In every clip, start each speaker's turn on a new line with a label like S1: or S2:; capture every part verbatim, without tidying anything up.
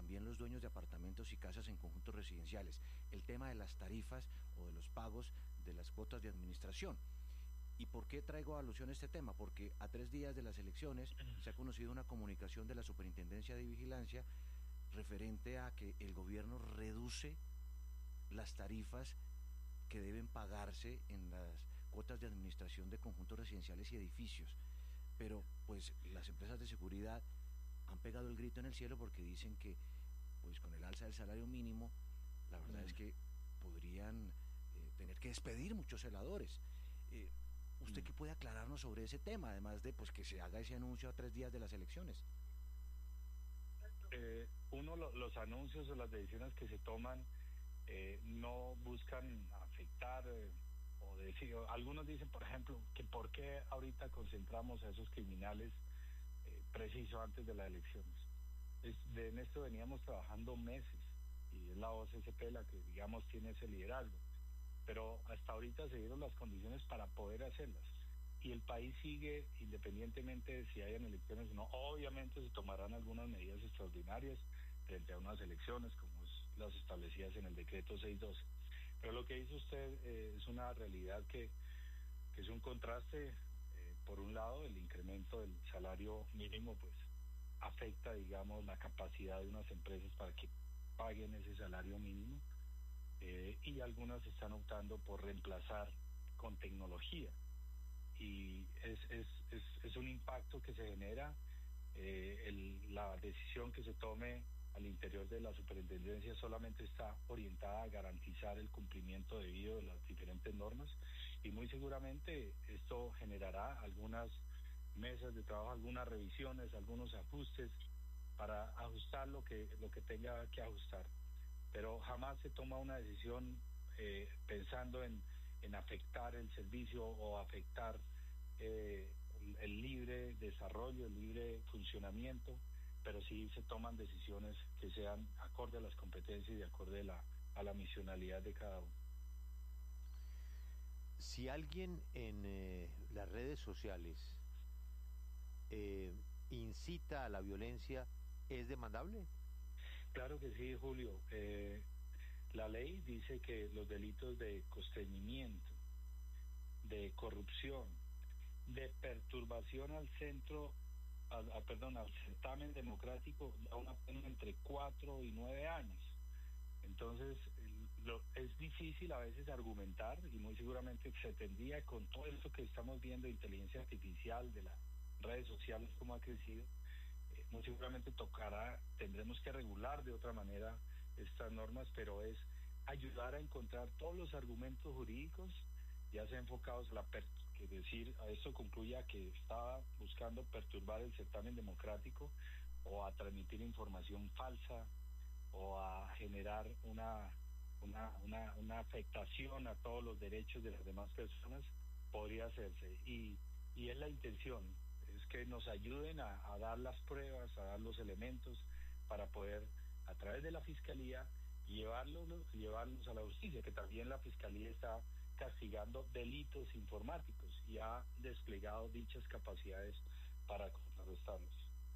S1: también los dueños de apartamentos y casas en conjuntos residenciales, el tema de las tarifas o de los pagos de las cuotas de administración. ¿Y por qué traigo alusión a este tema? Porque a tres días de las elecciones se ha conocido una comunicación de la Superintendencia de Vigilancia referente a que el gobierno reduce las tarifas que deben pagarse en las cuotas de administración de conjuntos residenciales y edificios. Pero pues las empresas de seguridad han pegado el grito en el cielo porque dicen que pues con el alza del salario mínimo la verdad mm. es que podrían eh, tener que despedir muchos celadores. Eh, ¿Usted mm. qué puede aclararnos sobre ese tema, además de pues que se haga ese anuncio a tres días de las elecciones?
S2: Eh, uno, lo, los anuncios o las decisiones que se toman eh, no buscan afectar eh, o decir, algunos dicen, por ejemplo, que por qué ahorita concentramos a esos criminales eh, preciso antes de las elecciones. Es, de, en esto veníamos trabajando meses y es la O C C P la que, digamos, tiene ese liderazgo, pero hasta ahorita se dieron las condiciones para poder hacerlas y el país sigue, independientemente de si hayan elecciones o no. Obviamente se tomarán algunas medidas extraordinarias frente a unas elecciones como es las establecidas en el decreto seiscientos doce. Pero lo que dice usted eh, es una realidad que, que es un contraste. Eh, por un lado, el incremento del salario mínimo pues afecta, digamos, la capacidad de unas empresas para que paguen ese salario mínimo eh, y algunas están optando por reemplazar con tecnología y es, es, es, es un impacto que se genera. Eh, el, la decisión que se tome al interior de la superintendencia solamente está orientada a garantizar el cumplimiento debido de las diferentes normas y muy seguramente esto generará algunas mesas de trabajo, algunas revisiones, algunos ajustes para ajustar lo que lo que tenga que ajustar, pero jamás se toma una decisión eh, pensando en, en afectar el servicio o afectar eh, el, el libre desarrollo, el libre funcionamiento, pero sí se toman decisiones que sean acorde a las competencias y de acorde a la, a la misionalidad de cada uno.
S3: Si alguien en eh, las redes sociales eh, incita a la violencia, ¿es demandable?
S2: Claro que sí, Julio. Eh, la ley dice que los delitos de constreñimiento, de corrupción, de perturbación al centro A, a, perdón, al certamen democrático da una pena entre cuatro y nueve años. Entonces el, lo, es difícil a veces argumentar y muy seguramente se tendría con todo esto que estamos viendo de inteligencia artificial, de las redes sociales, como ha crecido, eh, muy seguramente tocará, tendremos que regular de otra manera estas normas, pero es ayudar a encontrar todos los argumentos jurídicos, ya sea enfocados a la per que decir, a esto concluya que estaba buscando perturbar el certamen democrático o a transmitir información falsa o a generar una, una, una, una afectación a todos los derechos de las demás personas, podría hacerse. Y, y es la intención, es que nos ayuden a, a dar las pruebas, a dar los elementos para poder, a través de la Fiscalía, llevarlos, llevarlos a la justicia, que también la Fiscalía está castigando delitos informáticos y ha desplegado dichas capacidades para contrarrestarlos.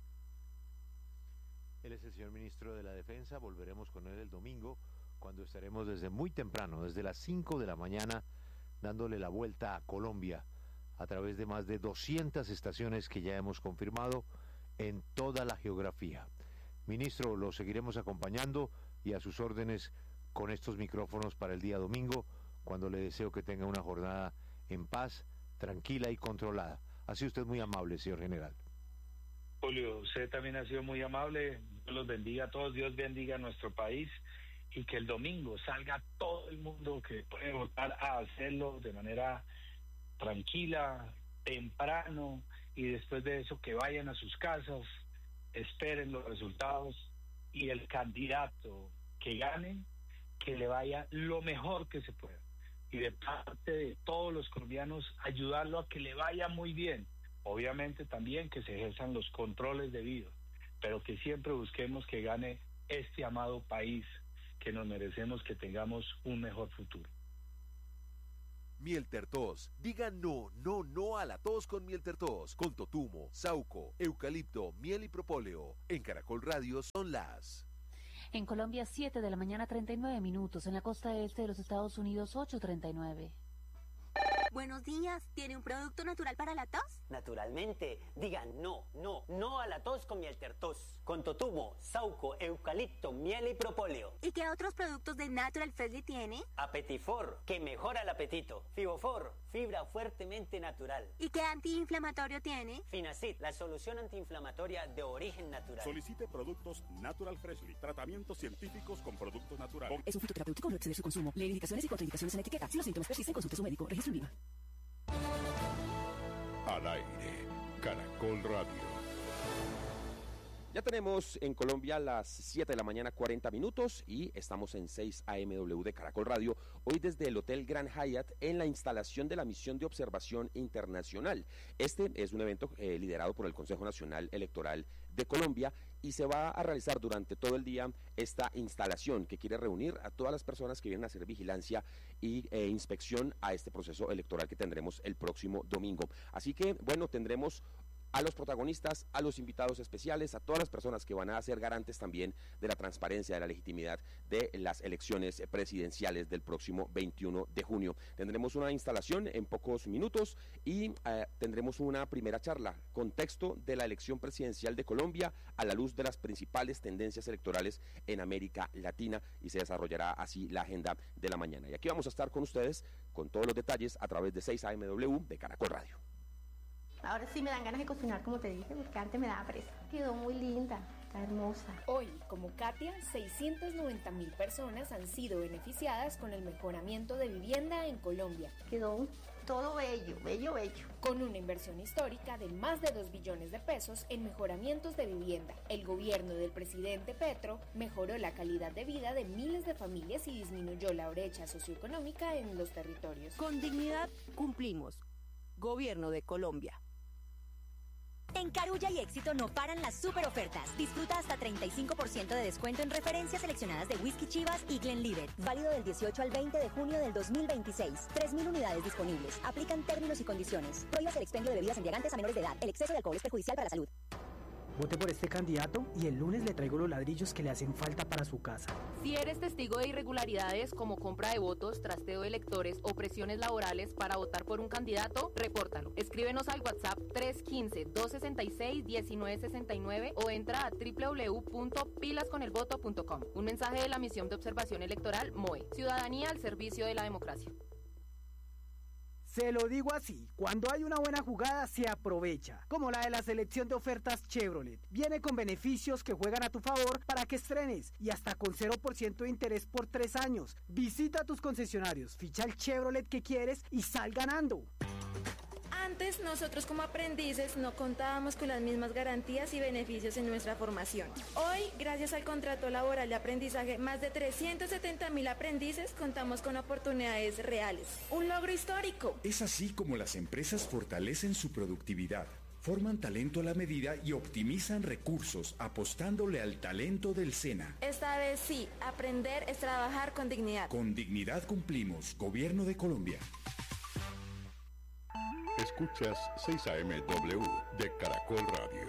S3: Él es el señor ministro de la Defensa. Volveremos con él el domingo, cuando estaremos desde muy temprano, desde las cinco de la mañana, dándole la vuelta a Colombia a través de más de doscientas estaciones que ya hemos confirmado en toda la geografía. Ministro, lo seguiremos acompañando y a sus órdenes con estos micrófonos para el día domingo, cuando le deseo que tenga una jornada en paz, tranquila y controlada. Ha sido usted muy amable, señor general.
S2: Julio, usted también ha sido muy amable. Dios los bendiga a todos, Dios bendiga a nuestro país y que el domingo salga todo el mundo que puede votar a hacerlo de manera tranquila, temprano, y después de eso que vayan a sus casas, esperen los resultados y el candidato que gane, que le vaya lo mejor que se pueda. Y de parte de todos los colombianos, ayudarlo a que le vaya muy bien. Obviamente también que se ejerzan los controles debidos, pero que siempre busquemos que gane este amado país, que nos merecemos, que tengamos un mejor futuro.
S4: Miel Tertos. Diga no, no, no a la tos con Miel Tertos. Con totumo, sauco, eucalipto, miel y propóleo. En Caracol Radio son las
S5: En Colombia, siete de la mañana, treinta y nueve minutos. En la costa este de los Estados Unidos, ocho treinta y nueve.
S6: Buenos días, ¿tiene un producto natural para la tos?
S7: Naturalmente, digan no, no, no a la tos con miel tertos, con totumo, sauco, eucalipto, miel y propóleo.
S6: ¿Y qué otros productos de Natural Freshly tiene?
S7: Apetifor, que mejora el apetito. Fibofor, fibra fuertemente natural.
S6: ¿Y qué antiinflamatorio tiene?
S7: Finacid, la solución antiinflamatoria de origen natural.
S8: Solicite productos Natural Freshly, tratamientos científicos con productos naturales.
S9: Es un fitoterapéutico, no exceder su consumo. Lee indicaciones y contraindicaciones en la etiqueta. Si los síntomas persisten, consulte a su médico. Registro en viva.
S8: Al aire, Caracol Radio.
S10: Ya tenemos en Colombia las siete de la mañana, cuarenta minutos, y estamos en seis A M W de Caracol Radio, hoy desde el Hotel Grand Hyatt en la instalación de la Misión de Observación Internacional. Este es un evento eh, liderado por el Consejo Nacional Electoral de Colombia y se va a realizar durante todo el día esta instalación que quiere reunir a todas las personas que vienen a hacer vigilancia y eh, inspección a este proceso electoral que tendremos el próximo domingo. Así que, bueno, tendremos a los protagonistas, a los invitados especiales, a todas las personas que van a ser garantes también de la transparencia, de la legitimidad de las elecciones presidenciales del próximo veintiuno de junio. Tendremos una instalación en pocos minutos y eh, tendremos una primera charla, contexto de la elección presidencial de Colombia a la luz de las principales tendencias electorales en América Latina, y se desarrollará así la agenda de la mañana. Y aquí vamos a estar con ustedes con todos los detalles a través de seis A M W de Caracol Radio.
S11: Ahora sí me dan ganas de cocinar, como te dije, porque antes me daba presa. Quedó muy linda, está hermosa.
S12: Hoy, como Katia, seiscientas noventa mil personas han sido beneficiadas con el mejoramiento de vivienda en Colombia.
S11: Quedó todo bello, bello, bello.
S12: Con una inversión histórica de más de dos billones de pesos en mejoramientos de vivienda, el gobierno del presidente Petro mejoró la calidad de vida de miles de familias y disminuyó la brecha socioeconómica en los territorios.
S13: Con dignidad cumplimos. Gobierno de Colombia.
S14: En Carulla y Éxito no paran las super ofertas. Disfruta hasta treinta y cinco por ciento de descuento en referencias seleccionadas de Whisky Chivas y Glenlivet. Válido del dieciocho al veinte de junio del dos mil veintiséis. tres mil unidades disponibles. Aplican términos y condiciones. Prohíbas el expendio de bebidas embriagantes a menores de edad. El exceso de alcohol es perjudicial para la salud.
S15: Vote por este candidato y el lunes le traigo los ladrillos que le hacen falta para su casa.
S16: Si eres testigo de irregularidades como compra de votos, trasteo de electores o presiones laborales para votar por un candidato, repórtalo. Escríbenos al WhatsApp tres uno cinco, dos seis seis, uno nueve seis nueve o entra a doble u doble u doble u punto pilas con el voto punto com. Un mensaje de la Misión de Observación Electoral M O E. Ciudadanía al servicio de la democracia.
S15: Se lo digo así, cuando hay una buena jugada se aprovecha, como la de la selección de ofertas Chevrolet. Viene con beneficios que juegan a tu favor para que estrenes y hasta con cero por ciento de interés por tres años. Visita tus concesionarios, ficha el Chevrolet que quieres y sal ganando.
S17: Antes, nosotros como aprendices no contábamos con las mismas garantías y beneficios en nuestra formación. Hoy, gracias al contrato laboral de aprendizaje, más de trescientos setenta mil aprendices contamos con oportunidades reales. Un logro histórico.
S18: Es así como las empresas fortalecen su productividad, forman talento a la medida y optimizan recursos apostándole al talento del SENA.
S17: Esta vez sí, aprender es trabajar con dignidad.
S18: Con dignidad cumplimos, Gobierno de Colombia.
S8: Escuchas seis A M W de Caracol Radio.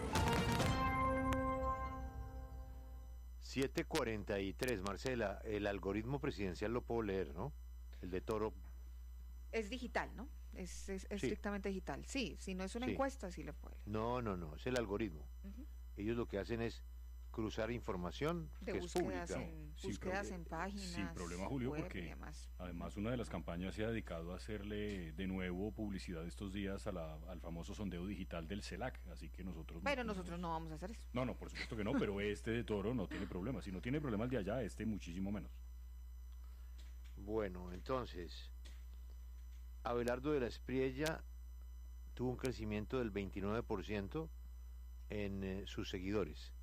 S3: siete cuarenta y tres, Marcela, el algoritmo presidencial lo puedo leer, ¿no? El de Toro.
S19: Es digital, ¿no? Es, es, es sí. estrictamente digital. Sí, si no es una sí. encuesta, sí lo puede leer.
S3: No, no, no, es el algoritmo. Uh-huh. Ellos lo que hacen es cruzar información
S19: de
S3: que
S19: búsquedas
S3: es pública.
S19: En, búsquedas en páginas.
S20: Sin problema, Julio, porque además una de las campañas se ha dedicado a hacerle de nuevo publicidad estos días a la, al famoso sondeo digital del CELAC, así que nosotros...
S19: Pero
S20: no
S19: nosotros no vamos a hacer eso.
S20: No, no, por supuesto que no, pero este de Toro no tiene problema. Si no tiene problemas de allá, este muchísimo menos.
S3: Bueno, entonces, Abelardo de la Espriella tuvo un crecimiento del veintinueve por ciento en eh, sus seguidores.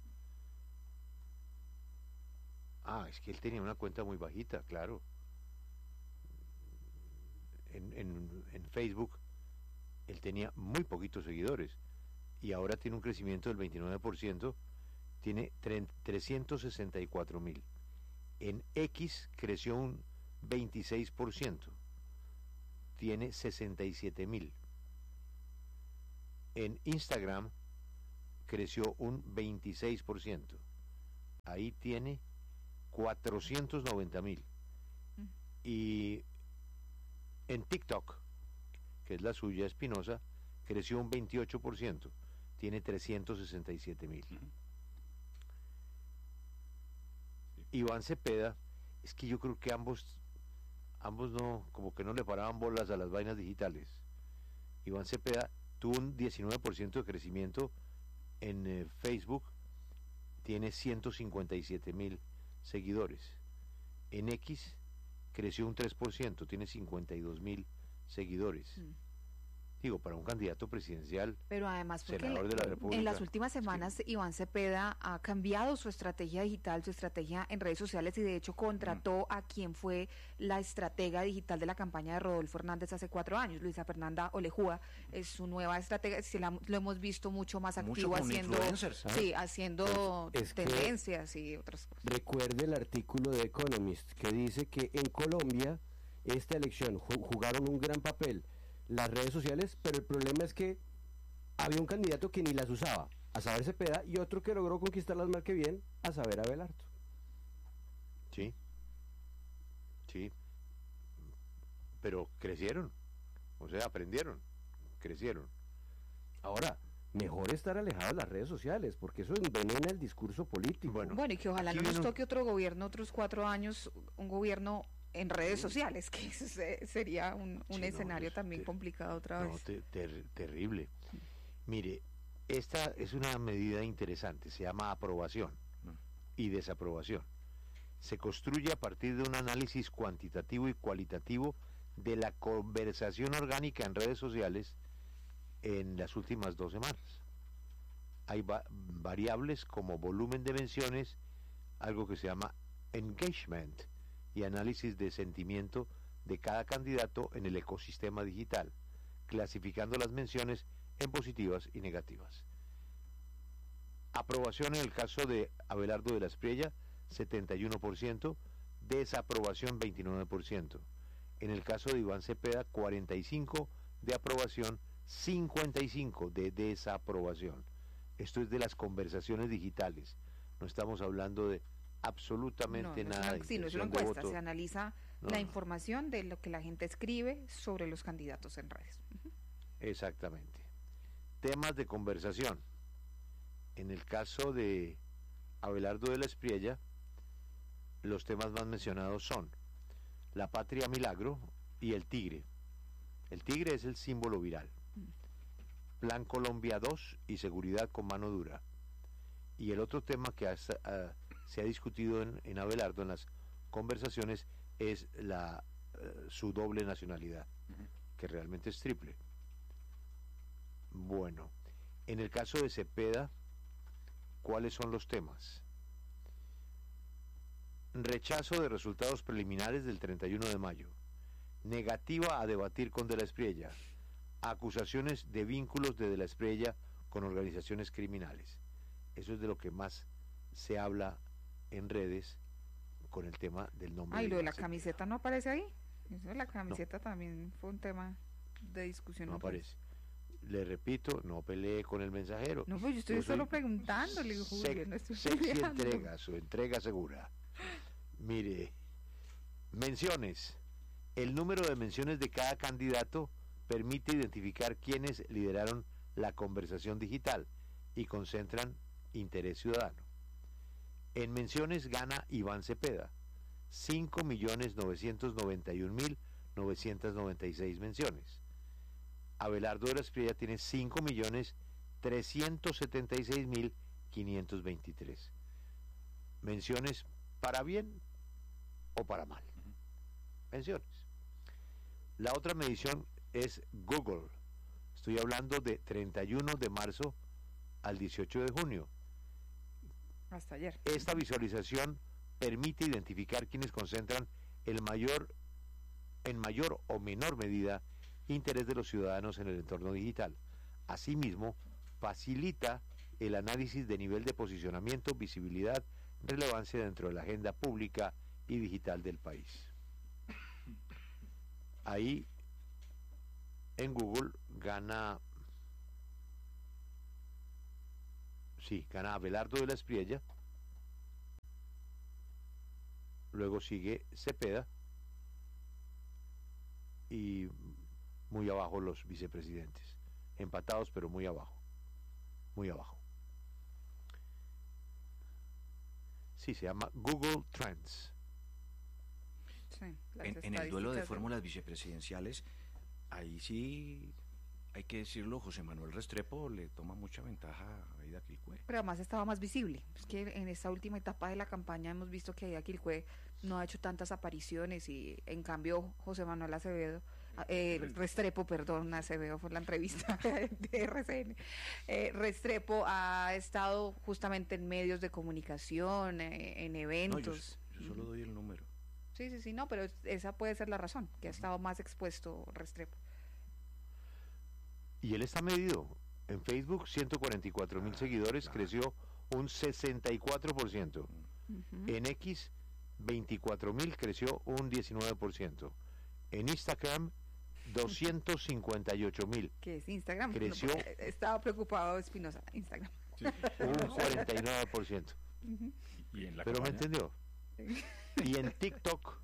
S3: Ah, es que él tenía una cuenta muy bajita, claro. En, en, en Facebook él tenía muy poquitos seguidores y ahora tiene un crecimiento del veintinueve por ciento, tiene trescientos sesenta y cuatro mil. En X creció un veintiséis por ciento, tiene sesenta y siete mil. En Instagram creció un veintiséis por ciento, ahí tiene cuatrocientos noventa mil. Mm. Y en TikTok, que es la suya, Espinosa, creció un veintiocho por ciento, tiene trescientos sesenta y siete mil. Mm. Iván Cepeda, es que yo creo que ambos, ambos no, como que no le paraban bolas a las vainas digitales. Iván Cepeda tuvo un diecinueve por ciento de crecimiento en eh, Facebook, tiene ciento cincuenta y siete mil seguidores. En X creció un tres por ciento, tiene cincuenta y dos mil seguidores. Mm. Digo, para un candidato presidencial,
S19: pero además porque
S3: senador de la República.
S19: En las últimas semanas, sí. Iván Cepeda ha cambiado su estrategia digital, su estrategia en redes sociales, y de hecho contrató mm. a quien fue la estratega digital de la campaña de Rodolfo Hernández hace cuatro años, Luisa Fernanda Olejúa, es su nueva estratega, si la, lo hemos visto mucho más activo, mucho haciendo, sí, haciendo es, es tendencias y otras cosas.
S21: Recuerde el artículo de Economist que dice que en Colombia esta elección jugaron un gran papel las redes sociales, pero el problema es que había un candidato que ni las usaba, a saber Cepeda, y otro que logró conquistarlas más que bien, a saber Abelardo.
S3: Sí, sí, pero crecieron, o sea, aprendieron, crecieron.
S21: Ahora, mejor estar alejado de las redes sociales, porque eso envenena el discurso político.
S19: Bueno, bueno y que ojalá no nos vino... toque otro gobierno, otros cuatro años, un gobierno en redes sociales, que eso sería un, un sí, escenario no, también ter, complicado otra vez.
S3: No, ter, ter, terrible. Mire, esta es una medida interesante, se llama aprobación y desaprobación. Se construye a partir de un análisis cuantitativo y cualitativo de la conversación orgánica en redes sociales en las últimas dos semanas. Hay va variables como volumen de menciones, algo que se llama engagement, y análisis de sentimiento de cada candidato en el ecosistema digital, clasificando las menciones en positivas y negativas. Aprobación en el caso de Abelardo de la Espriella, setenta y uno por ciento, desaprobación veintinueve por ciento. En el caso de Iván Cepeda, cuarenta y cinco por ciento de aprobación, cincuenta y cinco por ciento de desaprobación. Esto es de las conversaciones digitales, no estamos hablando de absolutamente
S19: no, no
S3: nada.
S19: Una, sí, no es una encuesta, se analiza no, la no. información de lo que la gente escribe sobre los candidatos en redes. Uh-huh.
S3: Exactamente. Temas de conversación. En el caso de Abelardo de la Espriella, los temas más mencionados son la patria milagro y el tigre. El tigre es el símbolo viral. Uh-huh. Plan Colombia dos y seguridad con mano dura. Y el otro tema que hasta, uh, se ha discutido en, en Abelardo en las conversaciones es la uh, su doble nacionalidad, uh-huh. que realmente es triple. Bueno, en el caso de Cepeda, ¿cuáles son los temas? Rechazo de resultados preliminares del treinta y uno de mayo, negativa a debatir con De la Espriella, acusaciones de vínculos de De la Espriella con organizaciones criminales. Eso es de lo que más se habla en redes con el tema del nombre.
S19: Ay, ah, lo de la Cepeda. Camiseta no aparece ahí. Eso de la camiseta no. También fue un tema de discusión.
S3: No aparece. Le repito, no peleé con el mensajero.
S19: No, pues yo estoy yo solo preguntando, le digo, Julio, no estoy
S3: sexy entrega, su entrega segura. Mire, menciones. El número de menciones de cada candidato permite identificar quiénes lideraron la conversación digital y concentran interés ciudadano. En menciones gana Iván Cepeda, cinco millones novecientos noventa y un mil novecientos noventa y seis menciones. Abelardo de la Espriella tiene cinco millones trescientos setenta y seis mil quinientos veintitrés. Menciones para bien o para mal. Menciones. La otra medición es Google. Estoy hablando de treinta y uno de marzo al dieciocho de junio.
S19: Hasta ayer.
S3: Esta visualización permite identificar quienes concentran el mayor, en mayor o menor medida, interés de los ciudadanos en el entorno digital. Asimismo, facilita el análisis de nivel de posicionamiento, visibilidad, relevancia dentro de la agenda pública y digital del país. Ahí, en Google, gana, sí, gana Abelardo de la Espriella, luego sigue Cepeda y muy abajo los vicepresidentes, empatados pero muy abajo, muy abajo. Sí, se llama Google Trends.
S1: Sí, en, en el duelo de fórmulas vicepresidenciales, ahí sí, hay que decirlo, José Manuel Restrepo le toma mucha ventaja a Aida Quilpué.
S19: Pero además estaba más visible. Es que en esta última etapa de la campaña hemos visto que Aida Quilpué no ha hecho tantas apariciones y en cambio José Manuel Acevedo, eh, Restrepo, perdón, Acevedo fue la entrevista de R C N, eh, Restrepo ha estado justamente en medios de comunicación, eh, en eventos.
S1: No, yo, yo solo doy el número.
S19: Sí, sí, sí, no, pero esa puede ser la razón, que ha estado más expuesto Restrepo.
S3: Y él está medido. En Facebook, ciento cuarenta y cuatro mil ah, seguidores, claro. Creció un sesenta y cuatro por ciento. Uh-huh. En X, veinticuatro mil, creció un diecinueve por ciento. En Instagram, doscientos cincuenta y ocho mil.
S19: ¿Qué es Instagram?
S3: Creció.
S19: No, estaba preocupado Espinosa. Instagram.
S3: Sí. Un cuarenta y nueve por ciento. Uh-huh. ¿Y en la Pero campaña? Me entendió. Y en TikTok,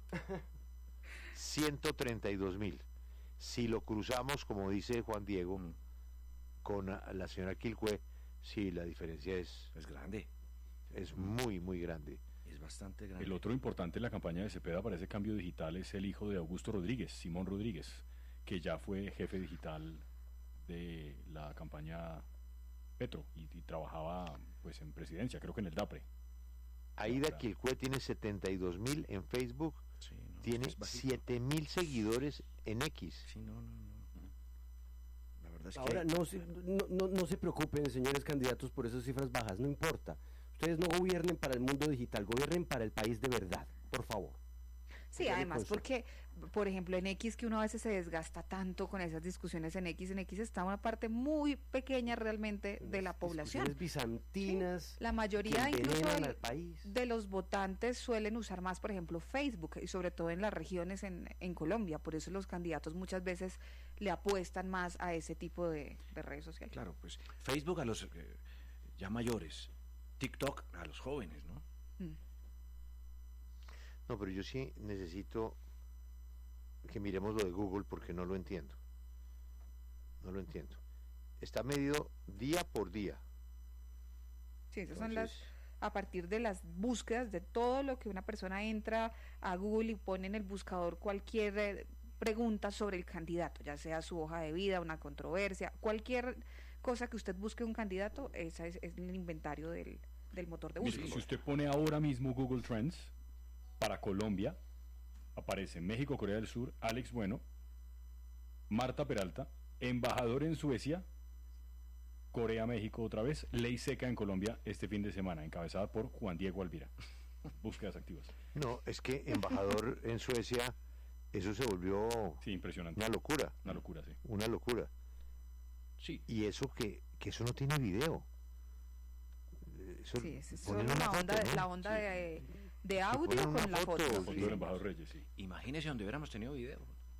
S3: ciento treinta y dos mil. Si lo cruzamos, como dice Juan Diego, mm. con la señora Quilpué, sí, la diferencia es...
S1: Es grande.
S3: Es muy, muy grande.
S1: Es bastante grande.
S20: El otro importante en la campaña de Cepeda para ese cambio digital es el hijo de Augusto Rodríguez, Simón Rodríguez, que ya fue jefe digital de la campaña Petro y, y trabajaba pues en presidencia, creo que en el DAPRE.
S3: Aida Quilpué tiene setenta y dos mil en Facebook, sí, no, tiene siete mil seguidores en X.
S1: Sí, no, no, no. La verdad es
S21: Ahora,
S1: que...
S21: no, se, no, no, no se preocupen, señores candidatos, por esas cifras bajas, no importa. Ustedes no gobiernen para el mundo digital, gobiernen para el país de verdad, por favor.
S19: Sí, además porque, por ejemplo, en X, que uno a veces se desgasta tanto con esas discusiones en X, en X está una parte muy pequeña realmente de la población.
S21: Discusiones bizantinas.
S19: Sí, la mayoría incluso
S21: del,
S19: al país. de los votantes suelen usar más, por ejemplo, Facebook, y sobre todo en las regiones en, en Colombia. Por eso los candidatos muchas veces le apuestan más a ese tipo de, de redes sociales.
S1: Claro, pues Facebook a los eh, ya mayores, TikTok a los jóvenes, ¿no? Mm.
S3: No, pero yo sí necesito que miremos lo de Google porque no lo entiendo. No lo entiendo. Está medido día por día.
S19: Sí, esas Entonces, son las, a partir de las búsquedas de todo lo que una persona entra a Google y pone en el buscador cualquier pregunta sobre el candidato, ya sea su hoja de vida, una controversia, cualquier cosa que usted busque un candidato, ese es, es el inventario del, del motor de búsqueda.
S20: Mire, si usted pone ahora mismo Google Trends, para Colombia, aparece México, Corea del Sur, Alex Bueno, Marta Peralta, embajador en Suecia, Corea, México otra vez, ley seca en Colombia este fin de semana, encabezada por Juan Diego Alvira. Búsquedas activas.
S3: No, es que embajador en Suecia, eso se volvió
S20: sí, impresionante.
S3: Una locura.
S20: Una locura, sí.
S3: Una locura.
S20: Sí.
S3: Y eso que, que eso no tiene video.
S19: Eso sí, es solo la onda, foto, ¿no? la onda sí. de, de audio con la foto.
S20: foto. Sí. Del embajador Reyes, sí.
S1: Imagínese donde hubiéramos tenido video.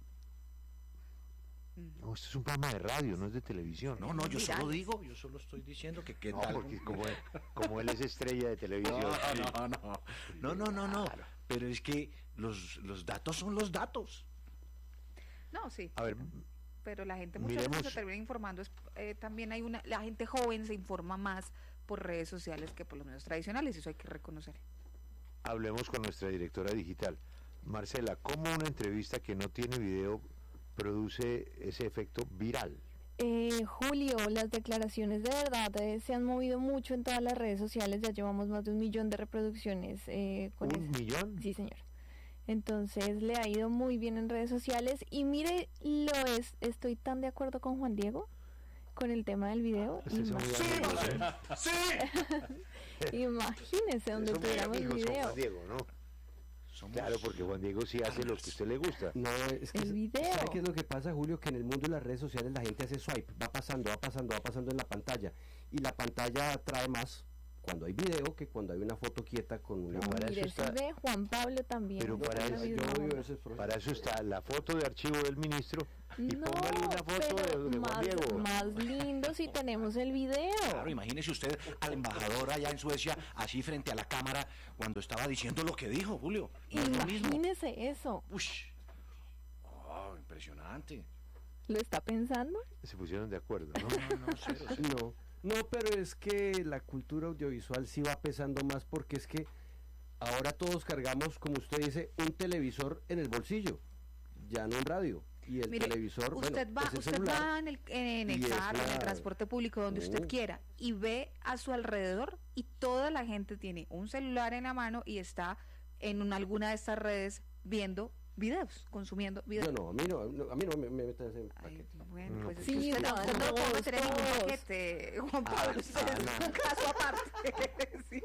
S3: No, esto es un programa de radio, no es de televisión.
S1: No, no, yo Mirá. solo digo, yo solo estoy diciendo que qué
S3: no,
S1: tal.
S3: Porque como él, como él es estrella de televisión.
S1: No,
S3: sí.
S1: no, no, no, no, no, no. Pero es que los, los datos son los datos.
S19: No, sí.
S3: A ver,
S19: pero la gente muchas
S3: miremos.
S19: veces se termina informando. Es, eh, también hay una, la gente joven se informa más por redes sociales que por los medios tradicionales, eso hay que reconocer.
S3: Hablemos con nuestra directora digital. Marcela, ¿cómo una entrevista que no tiene video produce ese efecto viral?
S22: Eh, Julio, las declaraciones de verdad eh, se han movido mucho en todas las redes sociales, ya llevamos más de un millón de reproducciones. Eh, con
S3: ¿Un ese. millón?
S22: Sí, señor. Entonces le ha ido muy bien en redes sociales y mire, lo es, estoy tan de acuerdo con Juan Diego con el tema del video.
S3: Pues Imagínese,
S1: sí,
S22: sí. Imagínese donde tuviéramos el video.
S3: Juan Diego, ¿no? Somos... Claro, porque Juan Diego sí hace lo que a usted le gusta.
S21: No, es que
S22: el video.
S21: ¿Sabe qué es lo que pasa, Julio? Que en el mundo de las redes sociales la gente hace swipe, va pasando, va pasando, va pasando en la pantalla y la pantalla atrae más cuando hay video que cuando hay una foto quieta con una
S3: para
S22: Mire,
S3: eso está,
S22: se ve Juan Pablo también.
S3: pero para
S22: Está
S3: eso,
S22: vivo.
S3: yo, para eso está la foto de archivo del ministro y
S22: No,
S3: póngale una foto
S22: pero
S3: de, de Juan
S22: más,
S3: Diego.
S22: más lindo si tenemos el video.
S1: Claro, imagínese usted al embajador allá en Suecia, así frente a la cámara, cuando estaba diciendo lo que dijo, Julio. No es lo mismo.
S22: Imagínese eso.
S1: Ush. Oh, impresionante.
S22: ¿Lo está pensando?
S3: Se pusieron de acuerdo, ¿no?
S1: No, no, cero, cero.
S21: No, no, pero es que la cultura audiovisual sí va pesando más porque es que ahora todos cargamos, como usted dice, un televisor en el bolsillo, ya no un radio. Y el
S19: Mire,
S21: televisor,
S19: usted
S21: bueno,
S19: va,
S21: es el
S19: usted
S21: celular,
S19: va en el, en el
S21: y es
S19: carro, en
S21: la-
S19: el transporte público, donde
S21: No.
S19: usted quiera, y ve a su alrededor y toda la gente tiene un celular en la mano y está en una- alguna de estas redes viendo videos, consumiendo videos.
S21: Yo no, a mí no, no, a mí no me, me metas en paquete.
S19: Bueno, pues
S21: Sí,
S19: es que usted no,
S21: no,
S19: usted no lo puede
S21: todos,
S19: meter en ningún
S21: todos.
S19: paquete, Juan Pablo,
S3: Ah,
S19: usted es
S3: ah, no.
S19: un caso aparte. Sí.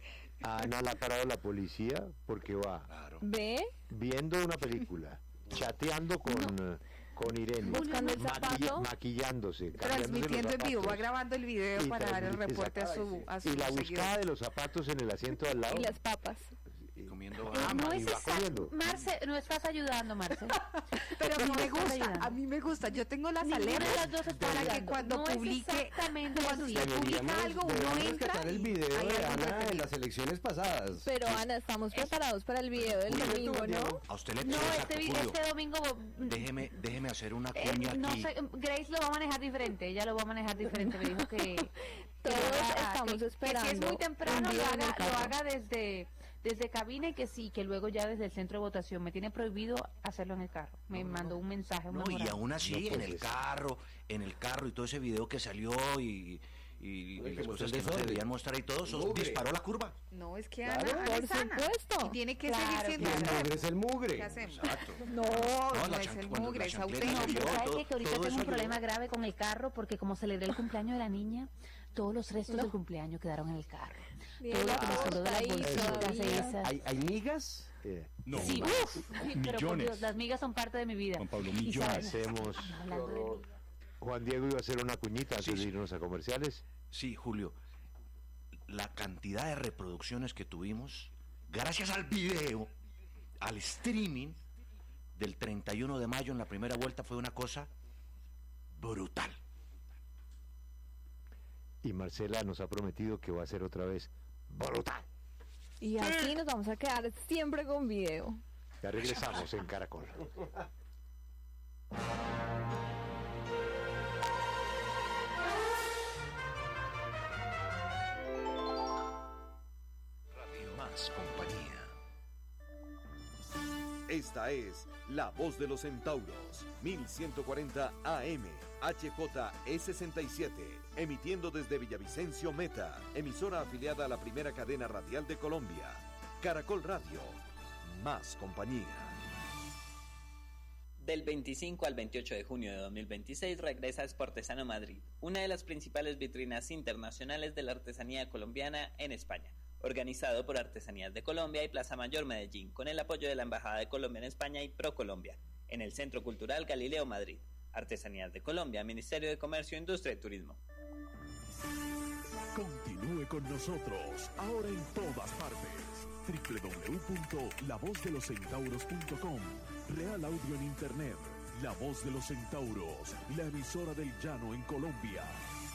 S3: A Ana la ha parado la policía porque va
S22: ¿Ve?
S3: viendo una película, chateando con, eh, con Irene,
S22: Buscando el zapato.
S3: maquillándose, cambiándose los
S19: Transmitiendo en vivo, va
S3: zapatos.
S19: grabando el video
S3: Y
S19: para dar el
S3: transmite-
S19: reporte a
S3: exacto.
S19: su, a su
S3: Y la
S19: seguidor.
S3: buscada de los zapatos en el asiento de al lado.
S22: Y las papas.
S1: Comiendo
S22: Ah,
S16: No
S3: y
S16: es
S3: va
S16: exacto.
S3: comiendo.
S16: Marce, no estás ayudando, Marce.
S19: Pero a mí
S16: No
S19: me
S16: estás
S19: gusta,
S16: ayudando.
S19: a mí me gusta. Yo tengo las
S16: Ninguna de
S19: alertas
S16: las dos está
S19: para que
S16: ayudando.
S19: cuando
S16: No es
S19: publique,
S16: exactamente
S19: cuando
S16: así.
S19: usted publica
S21: Deberíamos,
S19: algo, uno
S21: deberíamos
S19: entra
S21: rescatar el
S19: y
S21: video
S19: hay
S21: de
S19: algo
S21: Ana en
S19: entretenido.
S21: las elecciones pasadas.
S22: Pero Ana, estamos preparados para el video del
S21: Julio,
S22: domingo,
S21: tú,
S22: ¿no?
S21: Diego.
S1: A usted le
S16: No,
S1: pido
S16: este, vi-
S1: Julio,
S16: este domingo
S1: déjeme, déjeme hacer una
S16: eh,
S1: cuña
S16: no
S1: aquí.
S16: sé, Grace lo va a manejar diferente, ella lo va a manejar diferente, me dijo que que
S22: Todos
S16: lo haga-
S22: estamos
S16: que- que
S22: esperando
S16: si es muy temprano
S22: un
S16: lo
S22: video en el
S16: haga, lo
S22: carro.
S16: haga desde desde cabina y que sí, que luego ya desde el centro de votación. Me tiene prohibido hacerlo en el carro. Me mandó un mensaje. un
S1: No, y
S16: memorando.
S1: aún así,
S3: No
S1: en
S3: puede
S1: el
S3: ser.
S1: carro, en el carro y todo ese video que salió y, y, y
S21: Oye,
S1: las
S21: como
S1: cosas
S21: está
S1: que
S21: el
S1: no se
S21: desorden.
S1: debían mostrar y todo, eso
S21: Mugre.
S1: disparó la curva.
S19: No, es que
S21: Claro,
S19: Ana, Ana
S22: por
S19: es Ana.
S22: supuesto.
S19: Y tiene que
S16: Claro,
S19: seguir siendo
S21: Y el
S16: claro.
S21: mugre es el mugre.
S19: ¿Qué hacemos?
S1: Exacto.
S19: No,
S1: No,
S19: no,
S1: la
S19: es
S1: chan-
S19: el
S1: cuando
S19: mugre,
S1: la
S19: es
S1: chancleta
S19: auténtico.
S1: salió,
S16: ¿Sabes
S1: todo-
S16: qué? Que ahorita
S1: todo
S16: tengo
S1: eso
S16: un
S1: ayudó.
S16: problema grave con el carro porque como celebré el cumpleaños de la niña, todos los restos del cumpleaños quedaron en el carro.
S22: Diego,
S16: Todo lo que me sobró de las
S22: ahí
S16: bolsitas
S22: todavía.
S16: esas.
S21: ¿Hay, hay migas?
S3: Eh,
S20: No,
S16: Sí, uf, pero por
S20: millones.
S16: Dios, las migas son parte de mi vida.
S20: Juan Pablo,
S16: Y
S20: millones.
S16: saben,
S3: hacemos.
S16: hablando de migas.
S3: Juan Diego iba a hacer una cuñita antes
S1: Sí,
S3: de
S1: sí.
S3: irnos a comerciales.
S1: Sí, Julio, la cantidad de reproducciones que tuvimos, gracias al video, al streaming del treinta y uno de mayo en la primera vuelta, fue una cosa brutal.
S3: Y Marcela nos ha prometido que va a ser otra vez brutal.
S22: Y así nos vamos a quedar siempre con video.
S3: Ya regresamos en Caracol.
S2: Radio Más Compañía.
S4: Esta es La Voz de los Centauros, mil ciento cuarenta A M, H J E sesenta y siete, emitiendo desde Villavicencio Meta, emisora afiliada a la primera cadena radial de Colombia. Caracol Radio, más compañía.
S23: Del veinticinco al veintiocho de junio de dos mil veintiséis regresa Exportesano Madrid, una de las principales vitrinas internacionales de la artesanía colombiana en España, organizado por Artesanías de Colombia y Plaza Mayor Medellín, con el apoyo de la Embajada de Colombia en España y ProColombia, en el Centro Cultural Galileo Madrid. Artesanías de Colombia, Ministerio de Comercio, Industria y Turismo.
S24: Continúe con nosotros, ahora en todas partes. doble u doble u doble u punto la voz de los centauros punto com. Real Audio en Internet. La Voz de los Centauros, la emisora del llano en Colombia.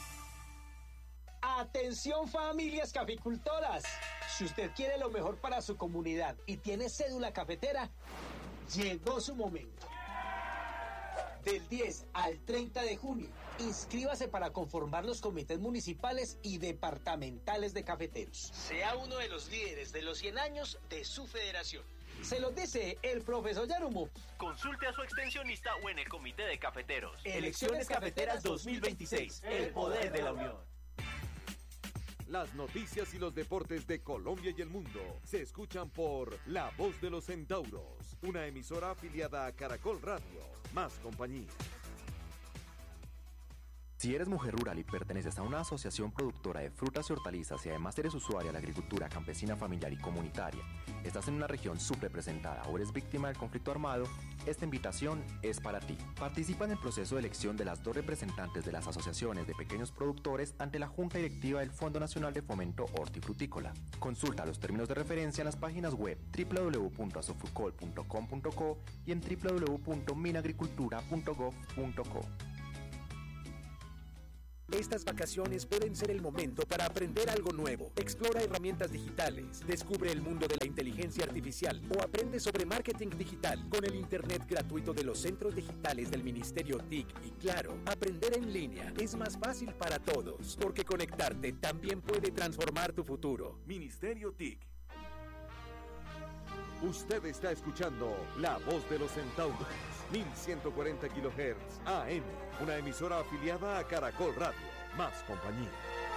S25: Atención familias caficultoras. Si usted quiere lo mejor para su comunidad y tiene cédula cafetera, llegó su momento. Del diez al treinta de junio, inscríbase para conformar los comités municipales y departamentales de cafeteros. Sea uno de los líderes de los cien años de su federación. Se los dice el profesor Yarumo.
S26: Consulte a su extensionista o en el comité de cafeteros.
S25: Elecciones Cafeteras dos mil veintiséis. El poder de la unión.
S4: Las noticias y los deportes de Colombia y el mundo se escuchan por La Voz de los Centauros, una emisora afiliada a Caracol Radio, más compañía.
S5: Si eres mujer rural y perteneces a una asociación productora de frutas y hortalizas y además eres usuaria de la agricultura campesina familiar y comunitaria, estás en una región subrepresentada o eres víctima del conflicto armado, esta invitación es para ti. Participa en el proceso de elección de las dos representantes de las asociaciones de pequeños productores ante la Junta Directiva del Fondo Nacional de Fomento Hortifrutícola. Consulta los términos de referencia en las páginas web doble u doble u doble u punto asofrucol punto com punto co y en doble u doble u doble u punto minagricultura punto gov punto co.
S6: Estas vacaciones pueden ser el momento para aprender algo nuevo. Explora herramientas digitales, descubre el mundo de la inteligencia artificial o aprende sobre marketing digital con el internet gratuito de los centros digitales del Ministerio T I C. Y claro, aprender en línea es más fácil para todos, porque conectarte también puede transformar tu futuro.
S4: Ministerio T I C. Usted está escuchando La Voz de los Centauros, mil ciento cuarenta kilohertz A M, una emisora afiliada a Caracol Radio. Más compañía.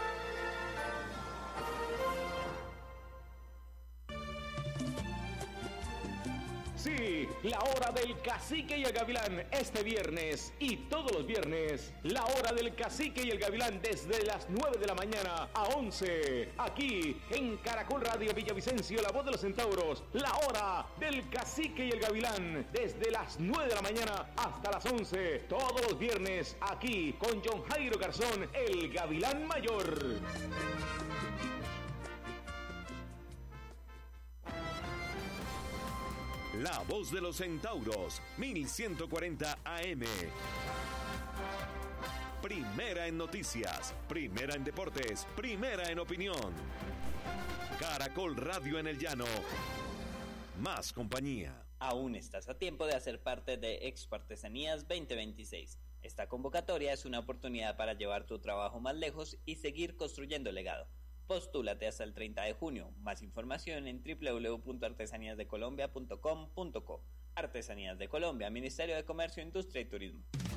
S7: Sí, la hora del Cacique y el Gavilán este viernes y todos los viernes, la hora del Cacique y el Gavilán desde las nueve de la mañana a once, aquí en Caracol Radio Villavicencio, La Voz de los Centauros, la hora del Cacique y el Gavilán desde las nueve de la mañana hasta las once, todos los viernes, aquí con John Jairo Garzón, el Gavilán Mayor.
S4: La Voz de los Centauros, mil ciento cuarenta A M. Primera en noticias, primera en deportes, primera en opinión. Caracol Radio en el Llano. Más compañía.
S23: Aún estás a tiempo de hacer parte de Expo Artesanías veinte veintiséis. Esta convocatoria es una oportunidad para llevar tu trabajo más lejos y seguir construyendo legado. Postúlate hasta el treinta de junio. Más información en doble u doble u doble u punto artesanías de colombia punto com punto co. Artesanías de Colombia, Ministerio de Comercio, Industria y Turismo.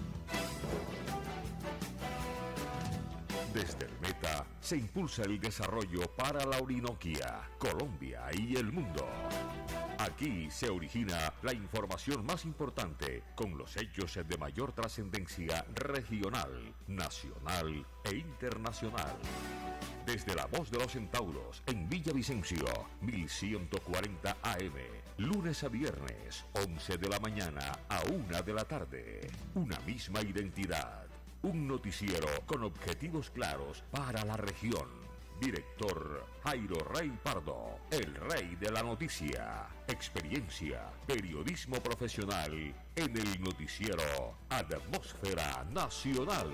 S24: Desde el Meta se impulsa el desarrollo para la Orinoquia, Colombia y el mundo. Aquí se origina la información más importante con los hechos de mayor trascendencia regional, nacional e internacional. Desde La Voz de los Centauros, en Villavicencio, mil ciento cuarenta A M, lunes a viernes, once de la mañana a una de la tarde. Una misma identidad, un noticiero con objetivos claros para la región. Director Jairo Rey Pardo, el rey de la noticia. Experiencia, periodismo profesional en el noticiero Atmósfera Nacional.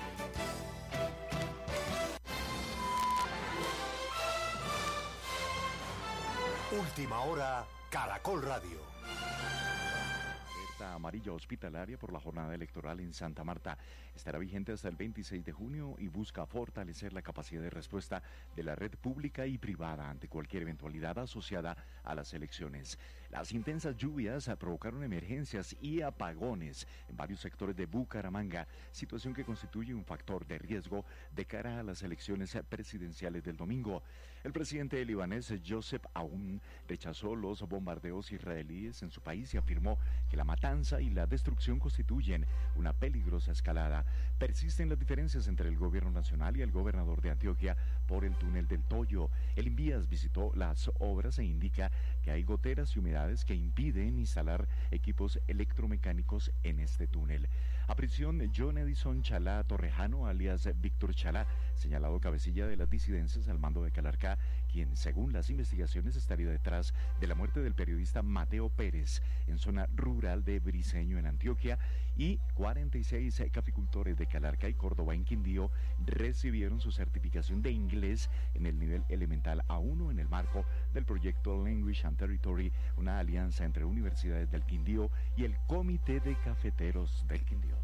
S9: Última hora, Caracol Radio.
S10: Alerta amarilla hospitalaria por la jornada electoral en Santa Marta. Estará vigente hasta el veintiséis de junio y busca fortalecer la capacidad de respuesta de la red pública y privada ante cualquier eventualidad asociada a las elecciones. Las intensas lluvias provocaron emergencias y apagones en varios sectores de Bucaramanga, situación que constituye un factor de riesgo de cara a las elecciones presidenciales del domingo. El presidente libanés Joseph Aoun rechazó los bombardeos israelíes en su país y afirmó que la matanza y la destrucción constituyen una peligrosa escalada. Persisten las diferencias entre el gobierno nacional y el gobernador de Antioquia por el túnel del Toyo. El Invías visitó las obras e indica que hay goteras y humedades que impiden instalar equipos electromecánicos en este túnel. A prisión, John Edison Chalá Torrejano, alias Víctor Chalá, señalado cabecilla de las disidencias al mando de Calarcá, quien según las investigaciones estaría detrás de la muerte del periodista Mateo Pérez en zona rural de Briceño en Antioquia, y cuarenta y seis caficultores de Calarcá y Córdoba en Quindío recibieron su certificación de inglés en el nivel elemental A uno en el marco del proyecto Language and Territory, una alianza entre universidades del Quindío y el Comité de Cafeteros del Quindío.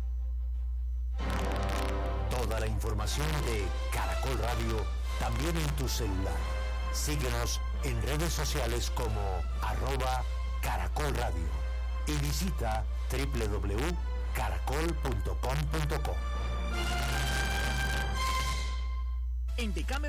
S9: Toda la información de Caracol Radio también en tu celular. Síguenos en redes sociales como arroba Caracol Radio y visita doble u doble u doble u punto caracol punto com punto co.
S11: En Decamer